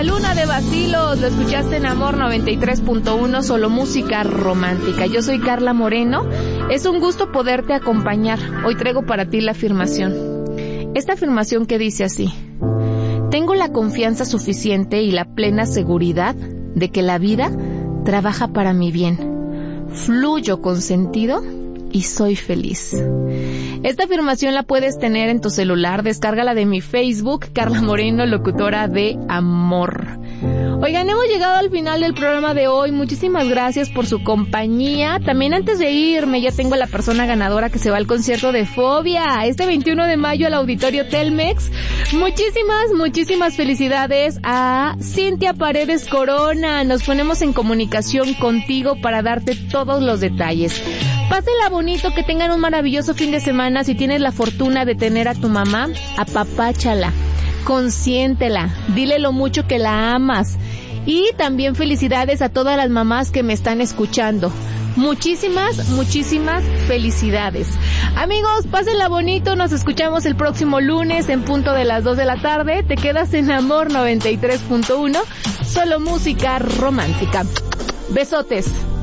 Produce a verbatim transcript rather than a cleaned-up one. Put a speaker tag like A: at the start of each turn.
A: Luna de Bacilos, lo escuchaste en Amor noventa y tres punto uno, solo música romántica. Yo soy Carla Moreno, es un gusto poderte acompañar. Hoy traigo para ti la afirmación. Esta afirmación que dice así: tengo la confianza suficiente y la plena seguridad de que la vida trabaja para mi bien. Fluyo con sentido y soy feliz. Esta afirmación la puedes tener en tu celular, descárgala de mi Facebook, Carla Moreno, locutora de amor. Oigan, hemos llegado al final del programa de hoy. Muchísimas gracias por su compañía. También antes de irme, ya tengo a la persona ganadora que se va al concierto de Fobia este veintiuno de mayo al Auditorio Telmex. Muchísimas, muchísimas felicidades a Cintia Paredes Corona. Nos ponemos en comunicación contigo para darte todos los detalles. Pásenla bonito, que tengan un maravilloso fin de semana. Si tienes la fortuna de tener a tu mamá, apapáchala, consiéntela, dile lo mucho que la amas. Y también felicidades a todas las mamás que me están escuchando. Muchísimas, muchísimas felicidades. Amigos, pásenla bonito, nos escuchamos el próximo lunes en punto de las dos de la tarde. Te quedas en Amor noventa y tres punto uno, solo música romántica. Besotes.